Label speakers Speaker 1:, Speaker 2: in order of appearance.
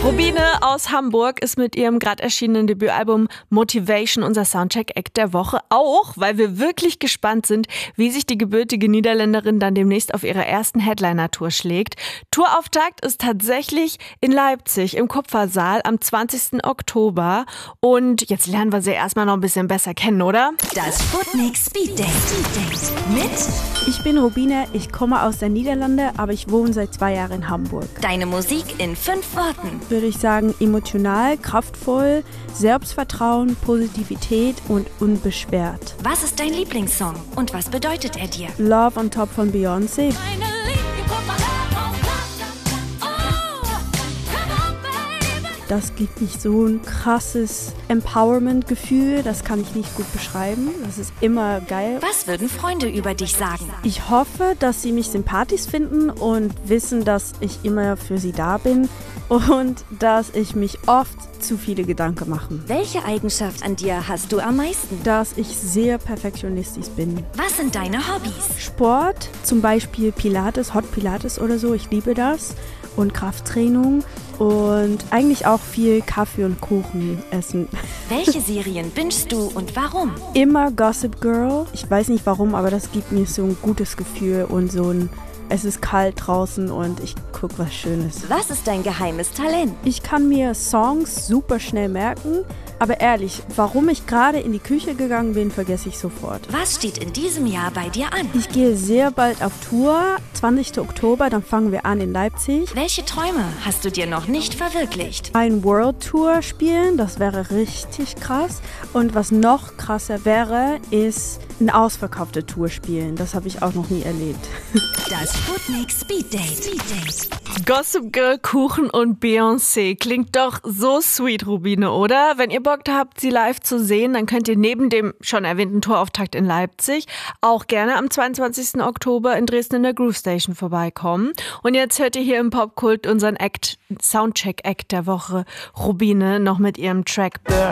Speaker 1: Rubine aus Hamburg ist mit ihrem gerade erschienenen Debütalbum Motivation unser Soundcheck-Act der Woche. Auch, weil wir wirklich gespannt sind, wie sich die gebürtige Niederländerin dann demnächst auf ihrer ersten Headliner-Tour schlägt. Tourauftakt ist tatsächlich in Leipzig im Kupfersaal am 20. Oktober. Und jetzt lernen wir sie erstmal noch ein bisschen besser kennen, oder?
Speaker 2: Das Sputnik Speed Date mit
Speaker 3: Ich bin Rubine, ich komme aus den Niederlanden, aber ich wohne seit 2 Jahren in Hamburg.
Speaker 2: Deine Musik in 5 Worten.
Speaker 3: Würde ich sagen, emotional, kraftvoll, Selbstvertrauen, Positivität und unbeschwert.
Speaker 2: Was ist dein Lieblingssong und was bedeutet er dir?
Speaker 3: Love on Top von Beyoncé. Das gibt mich so ein krasses Empowerment-Gefühl, das kann ich nicht gut beschreiben. Das ist immer geil.
Speaker 2: Was würden Freunde über dich sagen?
Speaker 3: Ich hoffe, dass sie mich sympathisch finden und wissen, dass ich immer für sie da bin und dass ich mich oft zu viele Gedanken mache.
Speaker 2: Welche Eigenschaft an dir hast du am meisten?
Speaker 3: Dass ich sehr perfektionistisch bin.
Speaker 2: Was sind deine Hobbys?
Speaker 3: Sport, zum Beispiel Pilates, Hot Pilates oder so, ich liebe das. Und Krafttraining und eigentlich auch viel Kaffee und Kuchen essen.
Speaker 2: Welche Serien bingest du und warum?
Speaker 3: Immer Gossip Girl. Ich weiß nicht warum, aber das gibt mir so ein gutes Gefühl und so ein, es ist kalt draußen und ich gucke was Schönes.
Speaker 2: Was ist dein geheimes Talent?
Speaker 3: Ich kann mir Songs super schnell merken, aber ehrlich, warum ich gerade in die Küche gegangen bin, vergesse ich sofort.
Speaker 2: Was steht in diesem Jahr bei dir an?
Speaker 3: Ich gehe sehr bald auf Tour, 20. Oktober, dann fangen wir an in Leipzig.
Speaker 2: Welche Träume hast du dir noch nicht verwirklicht?
Speaker 3: Ein World Tour spielen, das wäre richtig krass. Und was noch krasser wäre, ist eine ausverkaufte Tour spielen. Das habe ich auch noch nie erlebt.
Speaker 2: Das Sputnik Speed Date.
Speaker 1: Gossip Girl, Kuchen und Beyoncé. Klingt doch so sweet, Rubine, oder? Wenn ihr Bock habt, sie live zu sehen, dann könnt ihr neben dem schon erwähnten Tourauftakt in Leipzig auch gerne am 22. Oktober in Dresden in der Groove Station vorbeikommen. Und jetzt hört ihr hier im Popkult unseren Soundcheck-Act der Woche, Rubine, noch mit ihrem Track Burn.